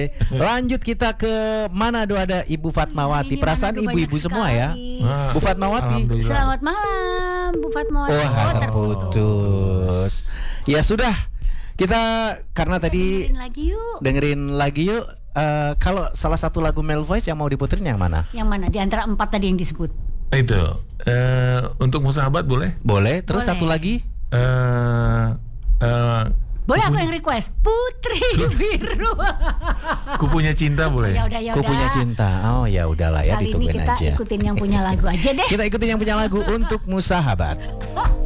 Lanjut kita ke Manado, ada Ibu Fatmawati. Perasaan ibu-ibu semua ya. Bu Fatmawati. Selamat malam Bu Fatmawati. Terputus. Ya sudah. Kita karena tadi dengerin lagi yuk. Kalau salah satu lagu Male Voice yang mau diputerin yang mana? Yang mana? Di antara 4 tadi yang disebut. Itu untuk Musahabat boleh? Boleh. Terus satu lagi? Boleh aku yang request Putri Biru. Kupunya Cinta boleh? Ya Kupunya Cinta. Oh ya udahlah ya, kali ditungguin ini kita aja. ikutin yang punya lagu aja deh. Kita ikutin yang punya lagu untuk Musahabat.